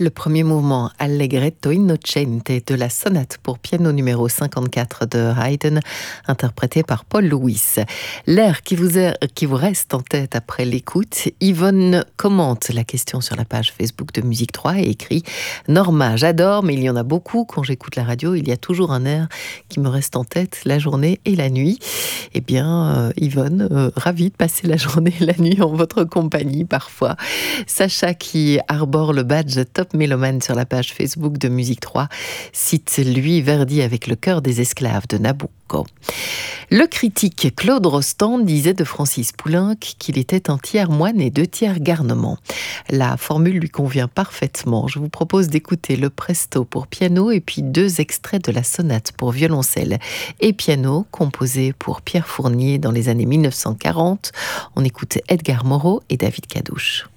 Le premier mouvement Allegretto Innocente de la sonate pour piano numéro 54 de Haydn, interprété par Paul Lewis. L'air qui vous reste en tête après l'écoute, Yvonne commente la question sur la page Facebook de Musique 3 et écrit « Norma, j'adore, mais il y en a beaucoup. Quand j'écoute la radio, il y a toujours un air qui me reste en tête la journée et la nuit. » Eh bien, Yvonne, ravie de passer la journée et la nuit en votre compagnie parfois. Sacha, qui arbore le badge Top Mélomane sur la page Facebook de Musique 3, cite lui Verdi avec le cœur des esclaves de Nabucco. Le critique Claude Rostand disait de Francis Poulenc qu'il était un tiers moine et 2 tiers garnement. La formule lui convient parfaitement. Je vous propose d'écouter le presto pour piano et puis 2 extraits de la sonate pour violoncelle et piano composée pour Pierre Fournier dans les années 1940. On écoute Edgar Moreau et David Cadouche.